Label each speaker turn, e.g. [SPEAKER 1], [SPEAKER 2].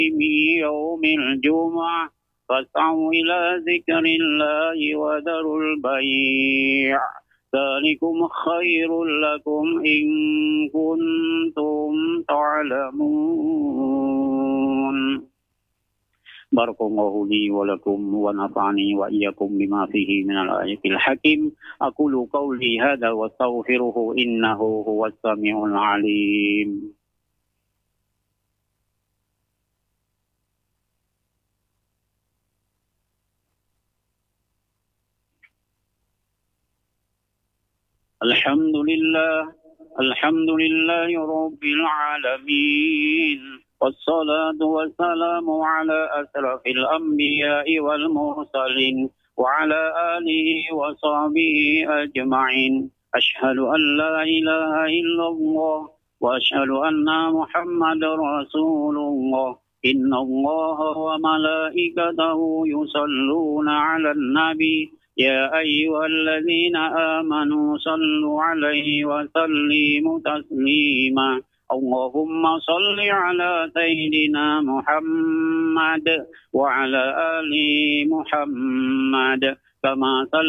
[SPEAKER 1] يوم الجمعة فاسعوا إلى ذكر الله وذروا البيع ذلكم خير لكم إن كنتم تعلمون. بارك الله لي ولكم ونفعني وإياكم بما فيه من الآية الحكيم. أقول قولي هذا واستغفره إنه هو السميع العليم. الحمد لله رب العالمين، والصلاة والسلام على أشرف الأنبياء والمرسلين وعلى آله وصحبه أجمعين. أشهد أن لا إله إلا الله وأشهد أن محمد رسول الله. إن الله وملائكته يصلون على النبي يا أيها الذين آمنوا صلوا عليه وسلموا تسليما. اللهم صل على سيدنا محمد وعلى آل محمد كما صلى